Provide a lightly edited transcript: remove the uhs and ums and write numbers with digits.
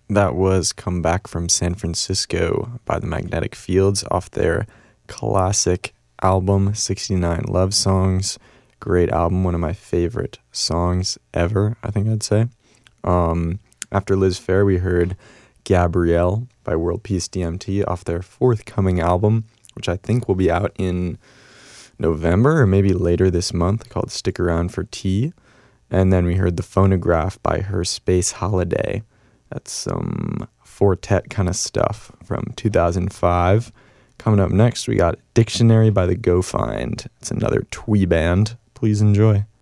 That was Come Back from San Francisco by the Magnetic Fields off their classic album, 69 Love Songs. Great album, one of my favorite songs ever, I think I'd say. After Liz Phair, we heard Gabrielle by World Peace DMT off their forthcoming album, which I think will be out in November or maybe later this month, called Stick Around for Tea. And then we heard The Phonograph by Her Space Holiday. That's some quartet kind of stuff from 2005. Coming up next, we got Dictionary by the Go Find. It's another twee band. Please enjoy.